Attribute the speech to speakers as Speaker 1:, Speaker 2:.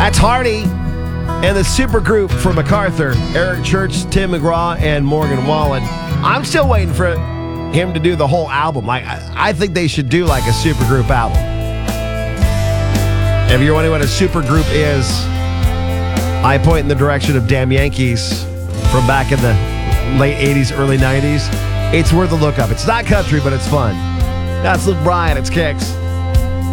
Speaker 1: That's Hardy and the supergroup from MacArthur. Eric Church, Tim McGraw, and Morgan Wallen. I'm still waiting for him to do the whole album. I think they should do like a supergroup album. If you're wondering what a supergroup is, I point in the direction of Damn Yankees from back in the late 80s, early 90s. It's worth a look up. It's not country, but it's fun. That's Luke Bryan. It's Kicks.